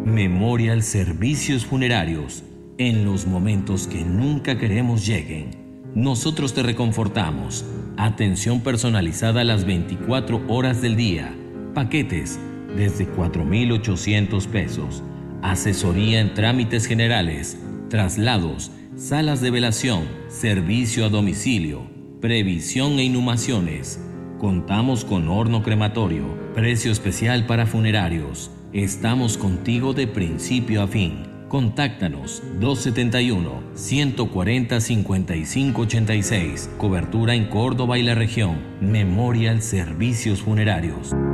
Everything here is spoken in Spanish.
Memorial Servicios Funerarios. En los momentos que nunca queremos lleguen, nosotros te reconfortamos. Atención personalizada las 24 horas del día. Paquetes desde 4,800 pesos. Asesoría en trámites generales, traslados, salas de velación, servicio a domicilio, previsión e inhumaciones. Contamos con horno crematorio, precio especial para funerarios. Estamos contigo de principio a fin. Contáctanos 271-140-5586. Cobertura en Córdoba y la región. Memorial Servicios Funerarios.